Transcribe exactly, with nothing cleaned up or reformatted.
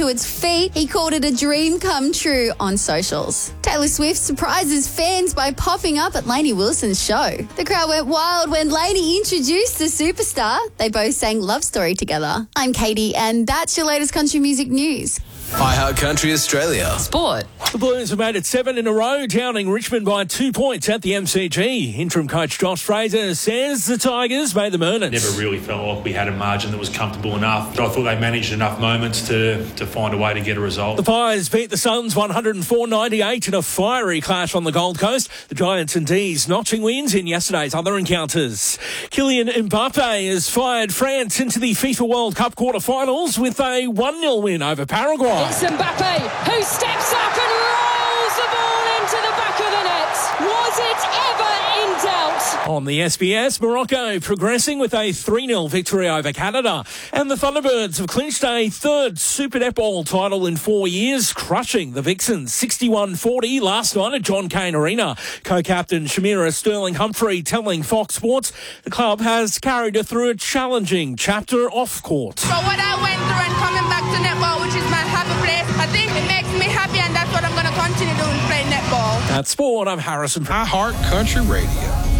to its feet. He called it a dream come true on socials. Taylor Swift surprises fans by popping up at Lainey Wilson's show. The crowd went wild when Lainey introduced the superstar. They both sang Love Story together. I'm Katie, and that's your latest country music news. iHeart Country Australia. Sport. The Blues have made it seven in a row, downing Richmond by two points at the M C G. Interim coach Josh Fraser says the Tigers made them earn it. Never really felt like we had a margin that was comfortable enough. But I thought they managed enough moments to, to find a way to get a result. The Pies beat the Suns one oh four ninety-eight in a fiery clash on the Gold Coast. The Giants and D's notching wins in yesterday's other encounters. Kylian Mbappe has fired France into the FIFA World Cup quarter-finals with a one nil win over Paraguay. It's Mbappe who steps up and rolls the ball into the back of the net. Was it ever in doubt? On the S B S, Morocco progressing with a three nil victory over Canada. And the Thunderbirds have clinched a third Super Netball title in four years, crushing the Vixens sixty-one forty last night at John Cain Arena. Co-captain Shamira Sterling-Humphrey telling Fox Sports the club has carried her through a challenging chapter off court. So what I went through and coming back to netball, which is my happy place, I think it makes me happy, and that's what I'm going to continue doing, playing netball. That's sport. I'm Harrison. iHeart Country Radio.